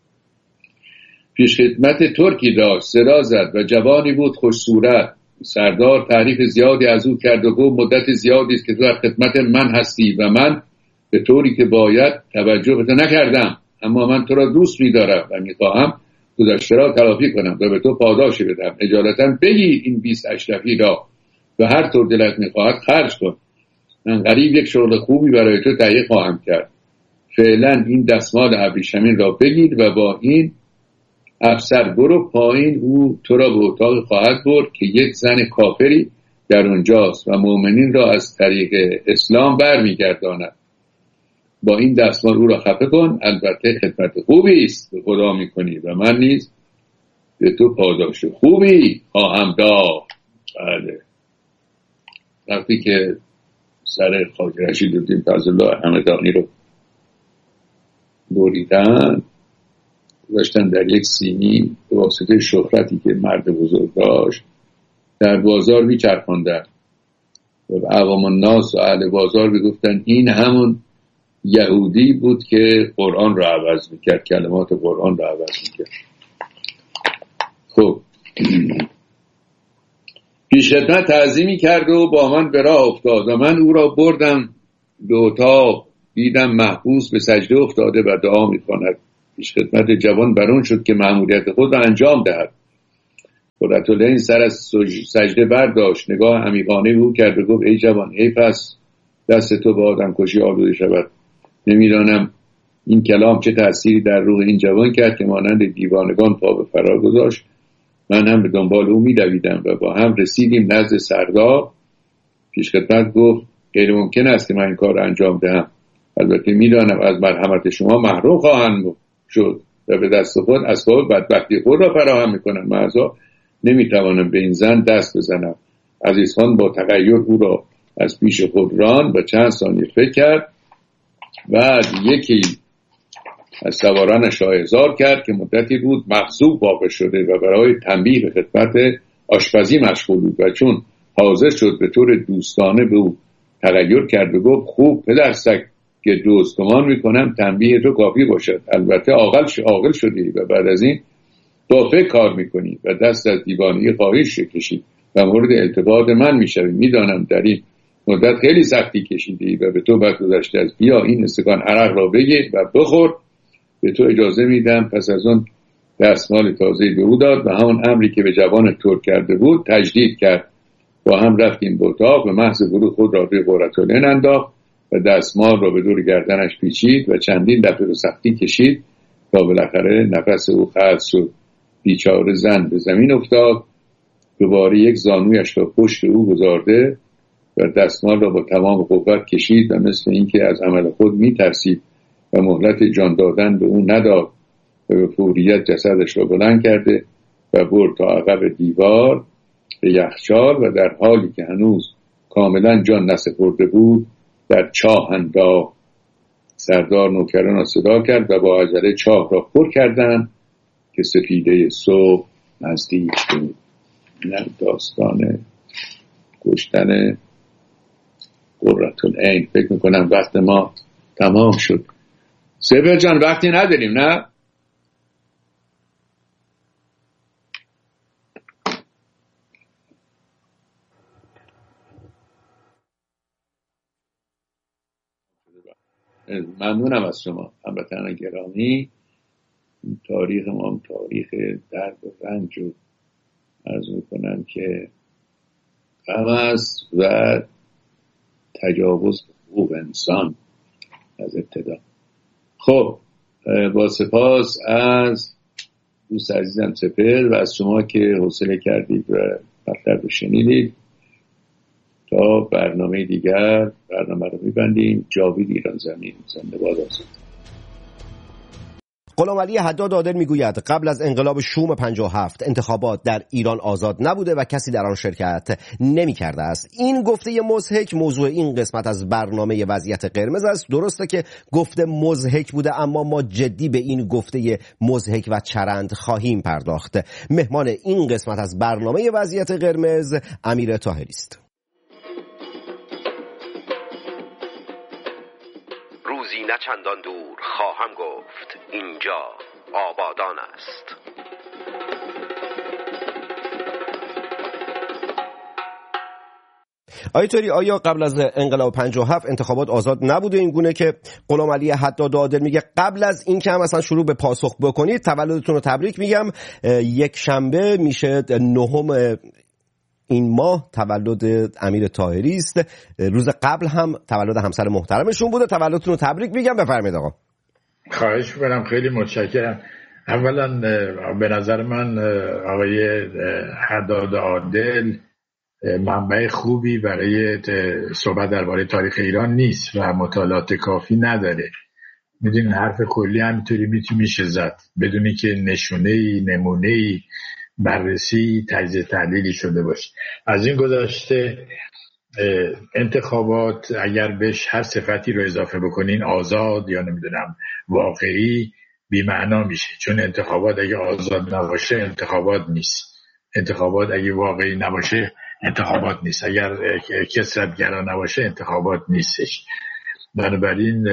پیش خدمت ترکی داشت، سرا زد و جوانی بود خوش صورت. سردار تعریف زیادی از او کرد و گفت مدت زیادی است که تو در خدمت من هستی و من به طوری که باید توجه به تو نکردم، اما من تو را دوست می‌دارم و می‌خواهم گذشته را تلافی کنم و به تو پاداشی بدم. اجالتا بگیر این بیست اشرفی را و هر طور دلت می‌خواهد خرج کن. من قریب یک شغل خوبی برای تو تهیه خواهم کرد. فعلا این دستمال ابریشمین را بگیر و با این افسر برو پایین، او تو را به اتاق خواهد برد که یک زن کافری در اونجاست و مؤمنین را از طریق اسلام برمیگرداند. با این دستمال او را خفه کن، البته خدمت خوبی است به خدا میکنی و من نیز به تو پاداش خوبی خواهم داد. بله. وقتی که سر خواجه رشیدالدین فضلالله همدانی رو بریدن داشتن در یک سینی به واسطه شهرتی که مرد بزرگ داشت در بازار میچرخاندن و عوام الناس و اهل بازار میگفتن این همون یهودی بود که قرآن را عوض میکرد، کلمات قرآن را عوض میکرد. خب پیش خدمت تعظیمی کرد و با من به راه افتاد و من او را بردم به اتاق دیدم محبوس به سجده افتاده و دعا می‌کند. پیش خدمت جوان برون شد که مأموریت خود را انجام دهد. قرةالعین این سر از سجده برداشت، نگاه عمیقانه به او کرد و گفت ای جوان، ای پس دست تو به آدم کشی آلوده شود. نمیدانم این کلام چه تأثیری در روح این جوان کرد که مانند دیوانگان پا به فرار گذاشت. من هم به دنبال او می‌دویدم و با هم رسیدیم نزد سردار. پیش خدمت گفت غیر ممکن است که من این کار را انجام دهم. البته میدانم از مرحمت شما محروم خواهم شد و به دست خود اسباب بدبختی خود را فراهم میکنم. معذا نمیتوانم به این زن دست بزنم. عزیزخان با تغییر او را از پیش خود راند و چند ثانیه فکر کرد. بعد یکی از سوارانش را احضار کرد که مدتی بود مغضوب واقع شده و برای تنبیه به خدمت آشپزی مشغول بود و چون حاضر شد به طور دوستانه به او تغییر کرد و گفت خوب پدرسگ که دوست گمان میکنم تنبیه تو کافی باشد. البته عاقل عاقل شدی و بعد از این با فکر کار میکنی و دست از دیوانگی خواهیش کشید و مورد التفات من میشوی. میدانم در این مدت خیلی سختی کشیدی و به تو بعد گذشته از بیا این استکان عرق را بگیر و بخور. به تو اجازه میدم. پس از اون دستمال تازه به او داد و همون امری که به جوان ترک کرده بود تجدید کرد. با هم رفتیم به اتاق و محض ورود خود را روی قرةالعین انداخت و دستمال را به دور گردنش پیچید و چندین دفعه به سختی کشید تا بالاخره نفس او قطع شد. بیچاره زن به زمین افتاد. دوباره یک زانویش را پشت او گذارده و دستمال را با تمام قوت کشید و مثل اینکه از عمل خود میترسید و مهلت جان دادن به او نداد و به فوریت جسدش را بلند کرده و برد تا عقب دیوار به یخچال و در حالی که هنوز کاملا جان نسپرده بود در چاه انداخت. سردار نوکران را صدا کرد و با عجله چاه را پر کردند که سپیده صبح نزدیک بود. این داستان کشتن قرةالعین. فکر میکنم وقت ما تمام شد. سپر جان وقتی نداریم نه؟ ممنونم از شما هموطنان گرامی. تاریخ ما هم تاریخ درد و رنج و عرض میکنم که غم است و تجاوز حقوق انسان از ابتدا. خب با سپاس از دوست عزیزم سپر و از شما که حوصله کردید و مطلب رو شنیدید. تا برنامه دیگر برنامه رو میبندیم. جاوید ایران زمین زنده باد آزاد. غلامعلی حداد عادل میگوید قبل از انقلاب شوم پنجاه و هفت انتخابات در ایران آزاد نبوده و کسی در آن شرکت نمی کرده است. این گفته مضحک موضوع این قسمت از برنامه وضعیت قرمز است. درسته که گفته مضحک بوده، اما ما جدی به این گفته مضحک و چرند خواهیم پرداخت. مهمان این قسمت از برنامه وضعیت قرمز امیر طاهری است. روزی نه چندان دور خواهم گفت اینجا آبادان است. آیه طاهری، آیا قبل از انقلاب پنجاه و هفت انتخابات آزاد نبوده؟ این گونه که غلامعلی حداد عادل میگه قبل از این که هم اصلا شروع به پاسخ بکنید تولدتون رو تبریک میگم. یک شنبه میشه نهم این ماه تولد امیر طاهری است. روز قبل هم تولد همسر محترمشون بوده. تولدتون رو تبریک میگم. بفرمایید آقا. خواهش می‌کنم، خیلی متشکرم. اولا به نظر من آقای حداد عادل منبع خوبی برای صحبت درباره تاریخ ایران نیست و مطالعات کافی نداره. میدونین حرف کلی همینطوری میشه زد بدونی که نشونه‌ای، نمونه‌ای، بررسی، تجزیه تحلیلی شده باشه. از این گذشته انتخابات اگر بهش هر صفتی رو اضافه بکنین، آزاد یا نمیدونم واقعی، بی معنا میشه. چون انتخابات اگه آزاد نباشه انتخابات نیست، انتخابات اگه واقعی نباشه انتخابات نیست، اگر کثرت‌گرا نباشه انتخابات نیستش. بنابراین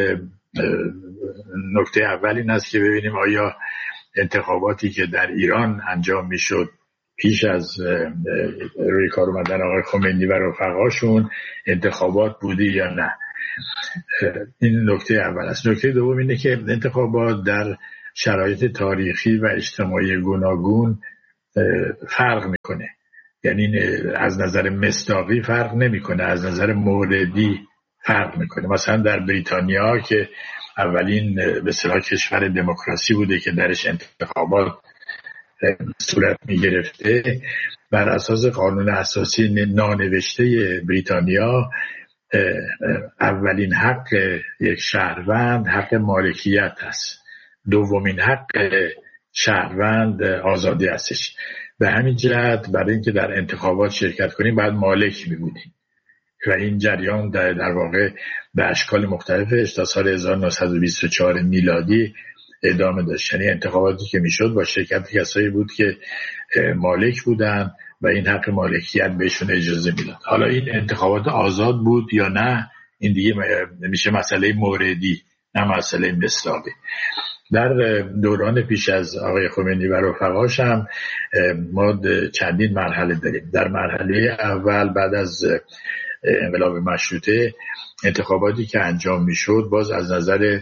نکته اول این است که ببینیم آیا انتخاباتی که در ایران انجام میشد پیش از روی کار اومدن آقای خمینی و رفقاشون انتخابات بوده یا نه. این نکته اول است. نکته دوم اینه که انتخابات در شرایط تاریخی و اجتماعی گوناگون فرق میکنه، یعنی از نظر مصداقی فرق نمیکنه، از نظر موردی فرق میکنه. مثلا در بریتانیا که اولین به اصطلاح کشور دموکراسی بوده که درش انتخابات صورت میگرفته، بر اساس قانون اساسی نانوشته بریتانیا اولین حق یک شهروند حق مالکیت است، دومین حق شهروند آزادی هستش. به همین جهت برای اینکه در انتخابات شرکت کنیم باید مالک میبودیم و این جریان در, در واقع به اشکال مختلفش تا سال هزار و نهصد و بیست و چهار میلادی ادامه داشت. یعنی انتخاباتی که میشد با شرکت کسایی بود که مالک بودن و این حق مالکیت بهشون اجازه میداد. حالا این انتخابات آزاد بود یا نه، این دیگه میشه مسئله موردی نه مسئله مصداقی. در دوران پیش از آقای خمینی و رفقاش هم ما چندین مرحله داریم. در مرحله اول بعد از انقلاب مشروطه انتخاباتی که انجام میشد باز از نظر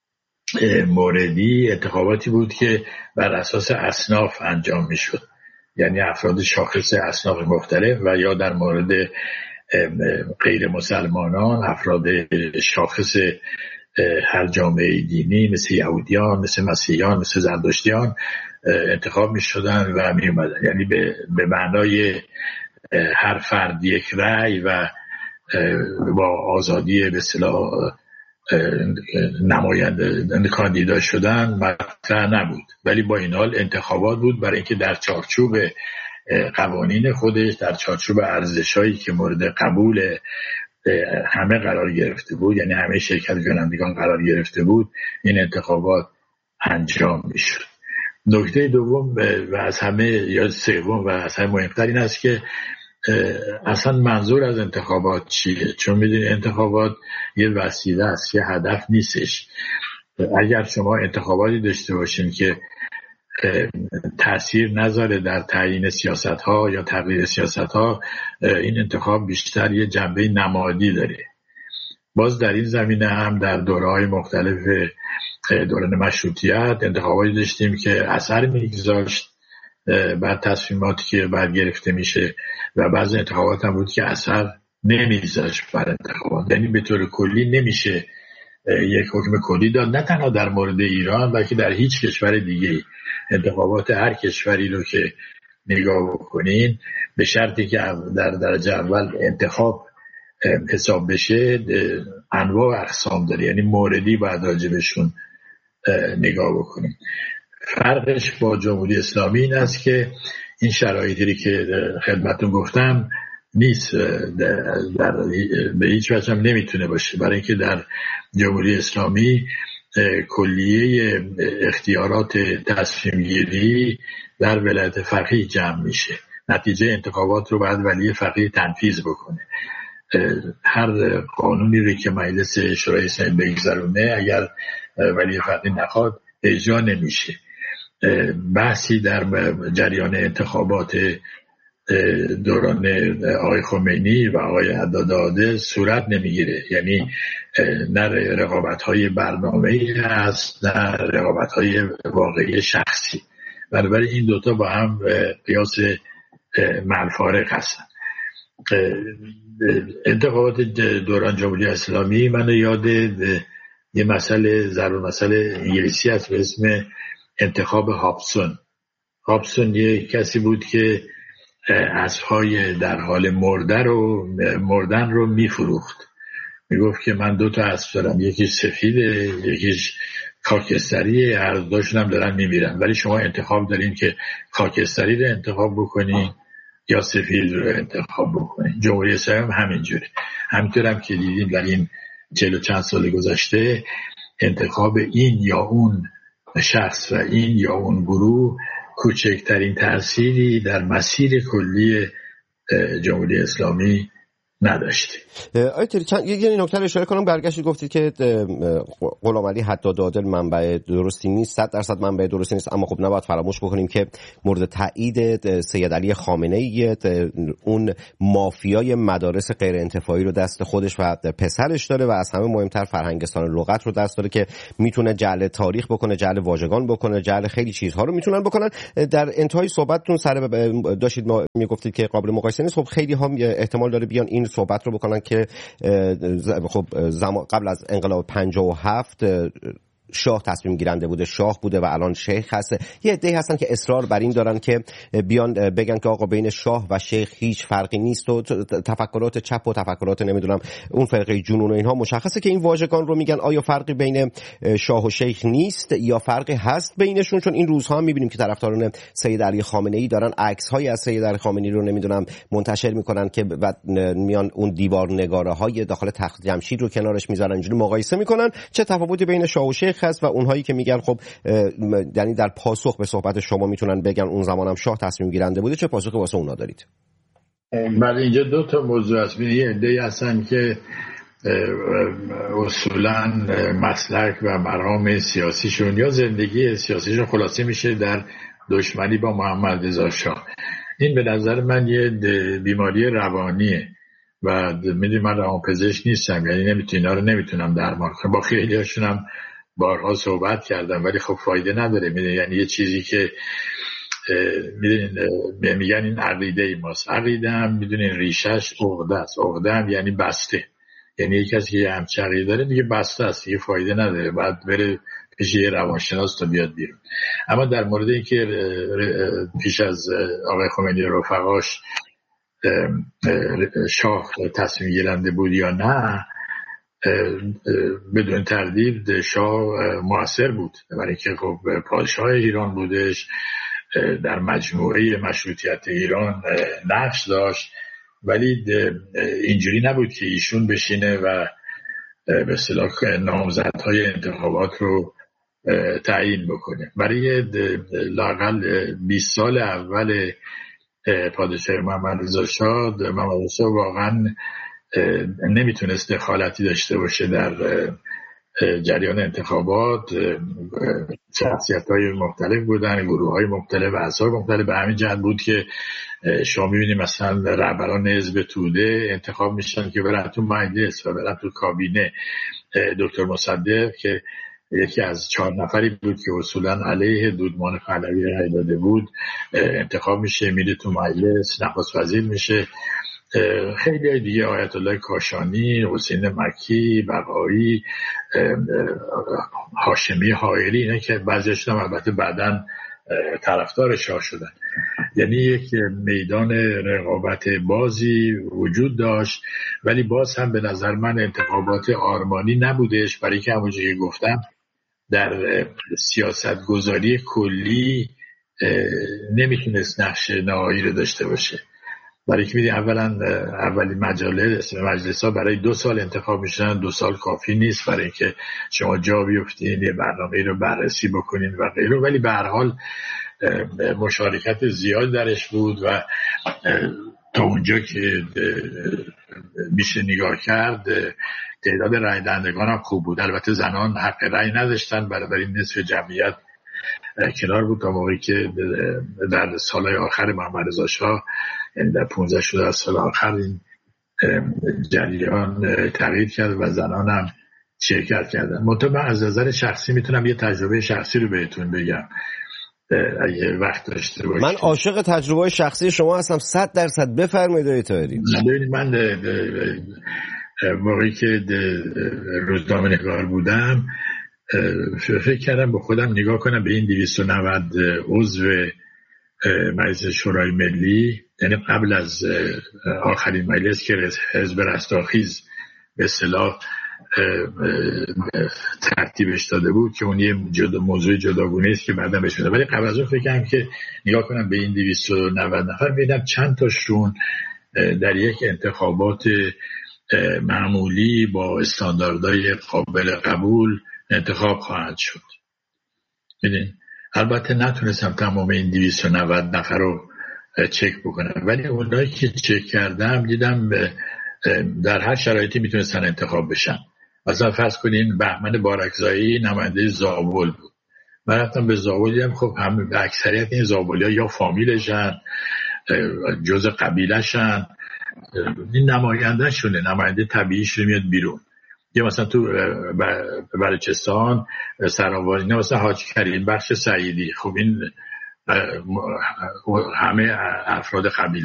موردی انتخاباتی بود که بر اساس اصناف انجام میشد، یعنی افراد شاخص اصناف مختلف، و یا در مورد غیر مسلمانان افراد شاخص هر جامعه دینی مثل یهودیان، مثل مسیحیان، مثل زرتشتیان انتخاب می شدن و می اومدن، یعنی به, به معنای هر فرد یک رأی و با آزادی به اصطلاح نماینده کاندیدا شدن مطرح نبود. ولی با این حال انتخابات بود برای اینکه در چارچوب قوانین خودش، در چارچوب ارزش‌هایی که مورد قبول همه قرار گرفته بود، یعنی همه شرکت کنندگان قرار گرفته بود، این انتخابات انجام میشد. نکته دوم و از همه یا سوم و از همه مهمتر این است که اصلا منظور از انتخابات چیه؟ چون میدونید انتخابات یه وسیله است که هدف نیستش. اگر شما انتخاباتی داشته باشین که تأثیر نذاره در تعیین سیاست ها یا تغییر سیاست ها، این انتخاب بیشتر یه جنبه نمادی داره. باز در این زمینه هم در دوره‌های مختلف دوران مشروطیت انتخاباتی داشتیم که اثر میگذاشت بر تصمیماتی که برگرفته میشه و بعضی انتخابات هم بود که اثر نمیگذاشت بر انتخابات. یعنی به طور کلی نمیشه یک حکم کلی داد، نه تنها در مورد ایران بلکه در هیچ کشور دیگه. انتخابات هر کشوری رو که نگاه بکنین به شرطی که در درجه اول انتخاب حساب بشه انواع اقسام داره، یعنی موردی باید راجبشون نگاه بکنین. فرقش با جمهوری اسلامی این است که این شرایطی که خدمتتون گفتم نیست، در, در به هیچ وجه هم نمیتونه باشه، برای اینکه در جمهوری اسلامی کلیه اختیارات تصمیم گیری در ولایت فقیه جمع میشه. نتیجه انتخابات رو باید ولی فقیه تنفیذ بکنه. هر قانونی رو که مجلس شورای اسلامی بگذرونه اگر ولی فقیه نخواد اجرا نمیشه. بحثی در جریان انتخابات دوران آقای خمینی و آقای عداد‌آدل صورت نمیگیره، یعنی نه رقابت‌های برنامه‌ای هست نه رقابت‌های واقعی شخصی. بنابراین این دوتا با هم قیاس معالفارق هستن. انتخابات دوران جمهوری اسلامی من یاد یه مسئله ضرور مسئله انگلیسی هست به اسم انتخاب هابسون. هابسون یه کسی بود که اسب‌های در حال مرده رو مردن رو میفروخت. میگفت که من دو تا اسب دارم، یکیش سفیده یکیش خاکستریه، هر دوشون هم دارن میمیرن، ولی شما انتخاب دارین که خاکستری رو انتخاب بکنین یا سفید رو انتخاب بکنین. جمهوری اسلامی هم همینجوری. همینطور هم که دیدیم در این چهل و چند سال گذشته انتخاب این یا اون شخص و این یا اون گروه کوچکترین تأثیری در مسیر کلی جمهوری اسلامی نداشتیم. آیتری چند یه نکته رو اشاره کنم. برگشتید گفتید که غلام علی حداد عادل منبع درستی نیست، صد درصد منبع درستی نیست، اما خب نباید فراموش بکنیم که مورد تایید سید علی خامنه‌ای اون مافیای مدارس غیر انتفاعی رو دست خودش و پسرش داره و از همه مهمتر فرهنگستان لغت رو دست داره که میتونه جعل تاریخ بکنه، جعل واژگان بکنه، جعل خیلی چیزها رو میتونن بکنن. در انتهای صحبتتون سر داشتید ما میگفتید که قابل مقایسه نیست. خب خیلی هم احتمال داره بیان این صحبت رو بکنن که خب قبل از انقلاب پنجاه و هفت شاه تصمیم گیرنده بوده، شاه بوده و الان شیخ هست. یه عده‌ای هستن که اصرار بر این دارن که بیان بگن که آقا بین شاه و شیخ هیچ فرقی نیست و تفکرات چپ و تفکرات نمیدونم اون فرقه جنون و اینها مشخصه که این واژگان رو میگن. آیا فرقی بین شاه و شیخ نیست یا فرقی هست بینشون؟ چون این روزها هم میبینیم که طرفداران سید علی خامنه‌ای دارن عکس‌های از سید علی خامنه‌ای رو نمیدونم منتشر میکنن که بعد میان اون دیوار نگاره‌های داخل تخت جمشید رو کنارش میذارن، اینجوری مقایسه میکنن چه تفاوتی بین شاه و شیخ هست. و اونهایی که میگن خب یعنی در پاسخ به صحبت شما میتونن بگن اون زمانم شاه تصمیم گیرنده بوده، چه پاسخی واسه اونا دارید؟ بله اینجا دو تا موضوع هست. یه عده‌ای هستن که اصولا مسلک و مرام سیاسیشون یا زندگی سیاسیشون خلاصه میشه در دشمنی با محمد رضا شاه. این به نظر من یه بیماری روانیه و میدونی من روانپزشک نیستم، یعنی نمیتونم اینا رو نمیتونم درمان کنم. با خیلی هاشونم بارها صحبت کردم ولی خب فایده نداره. میدونی یعنی یه چیزی که میدونین میگن این عقیده ای ماست. عقیده هم میدونین ریشش عقده است. عقده هم یعنی بسته، یعنی یک کسی که همچه عقیده داره دیگه بسته است، دیگه فایده نداره، بعد بره پیش یه روانشناس تا بیاد بیرون. اما در مورد این که پیش از آقای خمینی رفقاش شاه تصمیم گیرنده بود یا نه، بدون تردید شاه مؤثر بود، برای که خب پادشاه ایران بودش، در مجموعه مشروطیت ایران نقش داشت، ولی اینجوری نبود که ایشون بشینه و به اصطلاح نامزدهای انتخابات رو تعیین بکنه. برای لااقل بیست سال اول پادشاه محمد رضا شاه، محمد رضا شاه واقعا نمیتونست دخالتی داشته باشه در جریان انتخابات. شخصیت‌های مختلف بودن، گروه‌های مختلف و احزاب مختلف. به همین جهت بود که شما می‌بینید مثلا رهبران حزب توده انتخاب میشن که برن تو مجلس و برن تو کابینه. دکتر مصدق که یکی از چهار نفری بود که اصولا علیه دودمان پهلوی رأی داده بود انتخاب میشه، میره تو مجلس، نخست وزیر میشه. خیلی دیگه، آیت الله کاشانی، حسین مکی، بقایی، هاشمی حائری، اینه که بعضیشون هم البته بعداً طرفدار شاه شدن. یعنی یک میدان رقابت بازی وجود داشت، ولی باز هم به نظر من انتخابات آرمانی نبودش، برای که همونجوری که گفتم در سیاست گذاری کلی نمیتونست نقش نهایی رو داشته باشه. برای که میدید اولا اولین مجالس مجلس ها برای دو سال انتخاب میشن، دو سال کافی نیست برای که شما جا بیفتین یه برنامه رو بررسی بکنین و غیره، ولی به هر حال مشارکت زیاد درش بود و تا اونجا که میشه نگاه کرد تعداد رای دهندگان هم خوب بود. البته زنان حق رای نداشتن، بنابراین نصف جمعیت کنار بود، تا موقعی که در سالهای آخر محمد رضا شاه، یعنی در پانزده شده از سال آخر، این جریان تغییر کرد و زنان هم شرکت کردن. منتها از نظر شخصی میتونم یه تجربه شخصی رو بهتون بگم اگه وقت داشته باشید. من عاشق تجربه شخصی شما هستم، صد درصد بفرمایید آقای طاهری. من موقعی که روزنامه نگار بودم فکر کردم به خودم نگاه کنم به این دویست و نود عضو مجلس شورای ملی، یعنی قبل از آخرین مجلس که حزب رستاخیز به اصطلاح ترتیبش داده بود که اون یه جدا موضوع جداگونه است که بعدا بهش میاد، ولی قبل از اون فکر کردم که نگاه کنم به این دویست و نود نفر، ببینم چند تاشون در یک انتخابات معمولی با استانداردهای قابل قبول انتخاب خواهد شد. ببین البته نتونستم تمام این دویست و نود نفر رو چک بکنم، ولی اونایی که چک کردم دیدم در هر شرایطی میتونستن انتخاب بشن. مثلا فرض کنین بهمن بارکزایی نماینده زابل بود، من رفتم به زابل دیدم خب همه به اکثریت این زابلیا یا فامیلشن، جز قبیلهشن، این نماینده شونه، نماینده طبیعیش میاد بیرون. یا مثلا تو بلوچستان سراوانی، نه مثلا حاج کریم بخش سعیدی، خب این همه افراد قبیله